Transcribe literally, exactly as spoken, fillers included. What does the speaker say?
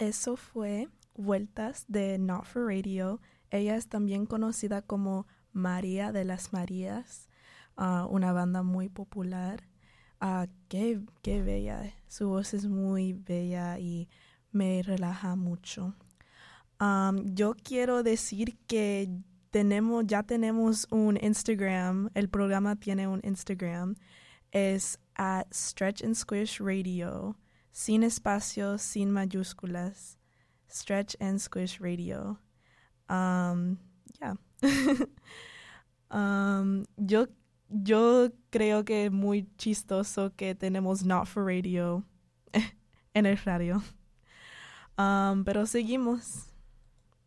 Eso fue Vueltas de Not for Radio. Ella es también conocida como María de las Marías, uh, una banda muy popular. Uh, qué, qué bella. Su voz es muy bella y me relaja mucho. Um, yo quiero decir que tenemos, ya tenemos un Instagram. El programa tiene un Instagram. Es at Stretch and Squish Radio. Sin espacios, sin mayúsculas. Stretch and Squish Radio. Um, yeah. um, yo, yo creo que es muy chistoso que tenemos Not for Radio en el radio. Um, pero seguimos.